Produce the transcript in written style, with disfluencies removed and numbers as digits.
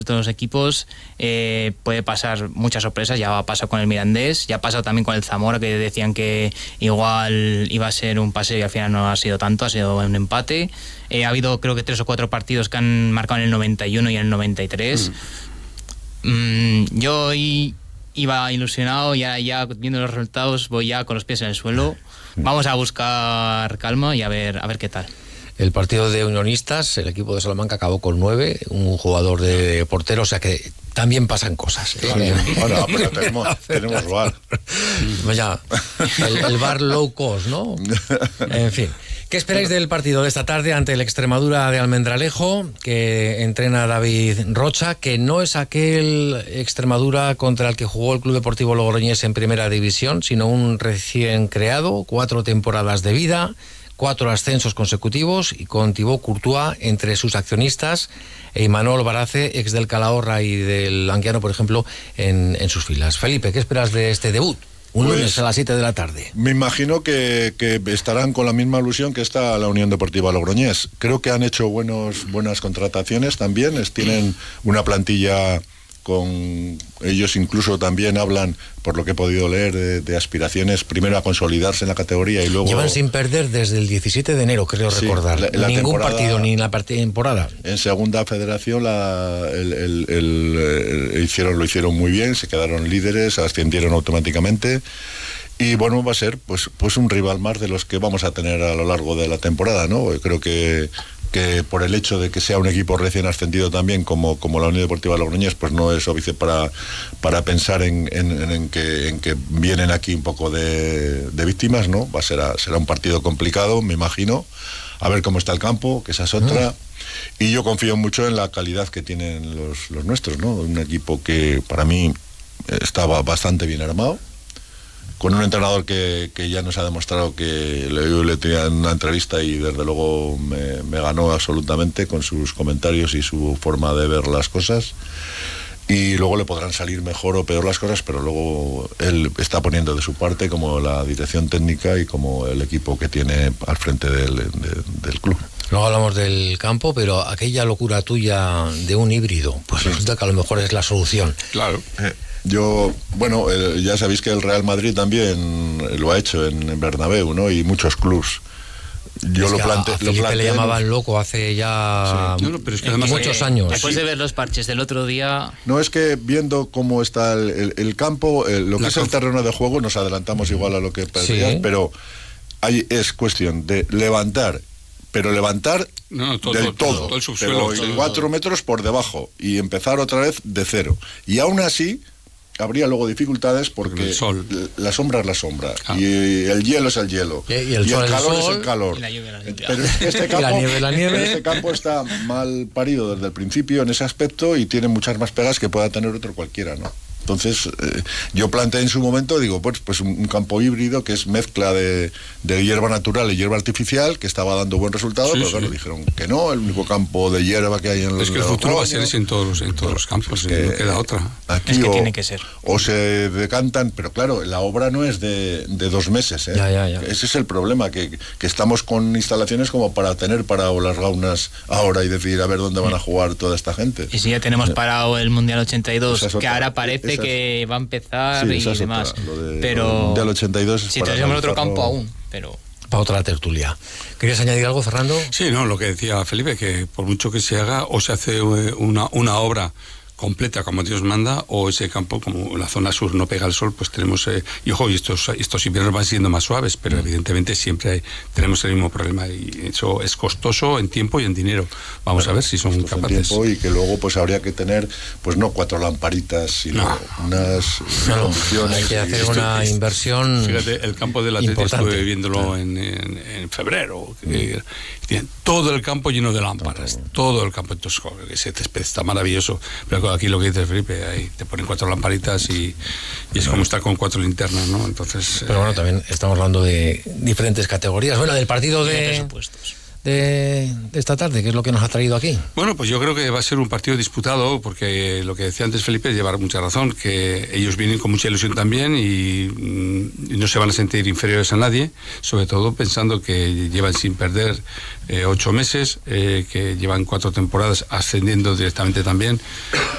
todos los equipos puede pasar muchas sorpresas. Ya ha pasado con el Mirandés, ya ha pasado también con el Zamora, que decían que igual iba a ser un paseo y al final no ha sido tanto, ha sido un empate. Ha habido creo que 3 o 4 partidos que han marcado en el 91 y en el 93. Yo iba ilusionado, ya viendo los resultados voy ya con los pies en el suelo. Vamos a buscar calma y a ver qué tal. El partido de Unionistas, el equipo de Salamanca acabó con 9, un jugador de portero, o sea que también pasan cosas. Bueno, pero tenemos VAR. Vaya, el VAR low cost, ¿no? En fin. ¿Qué esperáis del partido de esta tarde ante el Extremadura de Almendralejo, que entrena David Rocha, que no es aquel Extremadura contra el que jugó el Club Deportivo Logroñés en Primera División, sino un recién creado, 4 temporadas de vida, 4 ascensos consecutivos y con Thibaut Courtois entre sus accionistas e Imanol Barace, ex del Calahorra y del Anguiano, por ejemplo, en sus filas. Felipe, ¿qué esperas de este debut? Un lunes a las 7 de la tarde. Me imagino que estarán con la misma ilusión que está la Unión Deportiva Logroñés. Creo que han hecho buenas contrataciones también. Tienen una plantilla con ellos, incluso también hablan, por lo que he podido leer, de aspiraciones primero a consolidarse en la categoría y luego... Llevan sin perder desde el 17 de enero, creo recordar. Ningún partido, ni la temporada. En segunda federación lo hicieron muy bien, se quedaron líderes, ascendieron automáticamente. Y bueno, va a ser pues un rival más de los que vamos a tener a lo largo de la temporada, ¿no? Creo que por el hecho de que sea un equipo recién ascendido también como la Unión Deportiva Logroñés, pues no es óbice para pensar en que vienen aquí un poco de víctimas, ¿no? Será un partido complicado, me imagino, a ver cómo está el campo, que esa es otra. Y yo confío mucho en la calidad que tienen los nuestros, ¿no? Un equipo que para mí estaba bastante bien armado, con un entrenador que ya nos ha demostrado que le tenía en una entrevista y desde luego me ganó absolutamente con sus comentarios y su forma de ver las cosas. Y luego le podrán salir mejor o peor las cosas, pero luego él está poniendo de su parte, como la dirección técnica y como el equipo que tiene al frente del club. Luego hablamos del campo, pero aquella locura tuya de un híbrido, pues resulta que a lo mejor es la solución. Claro. Ya sabéis que el Real Madrid también lo ha hecho en Bernabéu, ¿no? Y muchos clubs. Yo es lo que planteé. A Felipe le llamaban loco hace ya pero es que muchos años. Después de ver los parches del otro día... No, es que viendo cómo está el campo, lo que es el terreno de juego, nos adelantamos igual a lo que pedías, pero ahí es cuestión de levantar, pero levantar todo el subsuelo, pero 4 metros por debajo y empezar otra vez de cero. Y aún así habría luego dificultades porque la sombra es la sombra y el hielo es el hielo y el calor es el calor. Y la lluvia es la lluvia. Pero este campo, la nieve. Este campo está mal parido desde el principio en ese aspecto y tiene muchas más pegas que pueda tener otro cualquiera, ¿no? Entonces, yo planteé en su momento, digo, pues un campo híbrido que es mezcla de hierba natural y hierba artificial, que estaba dando buen resultado, pero claro, dijeron que no, el único campo de hierba que hay en los... Es que el futuro va a ser ese en todos los campos, que no queda otra. Aquí es que tiene que ser. O se decantan, pero claro, la obra no es de 2 meses, ¿eh? Ya. Ese es el problema, que estamos con instalaciones como para tener parado las gaunas ahora y decidir a ver dónde van a jugar toda esta gente. Y si ya tenemos parado el Mundial 82, que ahora parece esa que va a empezar y demás. Pero del 82 si tenemos otro campo aún, pero... Para otra tertulia. ¿Querías añadir algo, Fernando? Sí, no, lo que decía Felipe, que por mucho que se haga, o se hace una obra completa como Dios manda, o ese campo, como la zona sur no pega el sol, pues tenemos, y ojo, y estos inviernos van siendo más suaves, pero evidentemente siempre tenemos el mismo problema, y eso es costoso en tiempo y en dinero. Vamos a ver si son capaces. Tiempo, y que luego pues habría que tener, pues no 4 lamparitas, sino unas condiciones. Hay que hacer una inversión. Fíjate, el campo del Atlético estuve viéndolo en febrero, tiene todo el campo lleno de lámparas, todo el campo, entonces ese césped está maravilloso, pero aquí lo que dices, Felipe, ahí te ponen 4 lamparitas y es como estar con 4 linternas, ¿no? Entonces... Pero bueno, también estamos hablando de diferentes categorías. Bueno, del partido de presupuestos. De esta tarde, ¿qué es lo que nos ha traído aquí? Bueno, pues yo creo que va a ser un partido disputado, porque lo que decía antes Felipe es llevar mucha razón, que ellos vienen con mucha ilusión también y no se van a sentir inferiores a nadie, sobre todo pensando que llevan sin perder 8 meses, que llevan 4 temporadas ascendiendo directamente también,